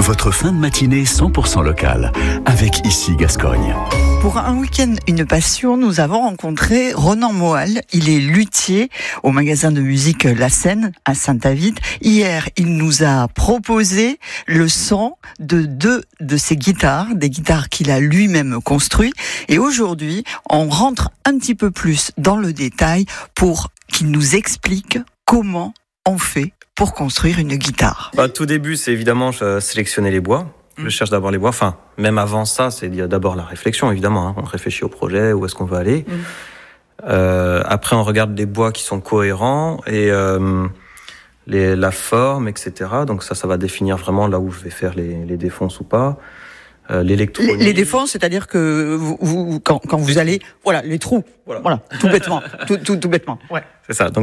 Votre fin de matinée 100% locale avec Ici Gascogne. Pour un week-end, une passion, nous avons rencontré Ronan Moal. Il est luthier au magasin de musique La Seine à Saint-David. Hier, il nous a proposé le son de deux de ses guitares, des guitares qu'il a lui-même construites. Et aujourd'hui, on rentre un petit peu plus dans le détail pour qu'il nous explique comment on fait pour construire une guitare. Tout début, c'est évidemment sélectionner les bois. Je cherche d'abord les bois. Enfin, même avant ça, c'est d'abord la réflexion, évidemment. On réfléchit au projet, où est-ce qu'on veut aller. Après, on regarde les bois qui sont cohérents et la forme, etc. Donc ça va définir vraiment là où je vais faire les défonces ou pas. L'électronique. Les défonces, c'est-à-dire que quand vous allez, voilà, les trous. Voilà, tout bêtement. Tout bêtement. Ouais. C'est ça. Donc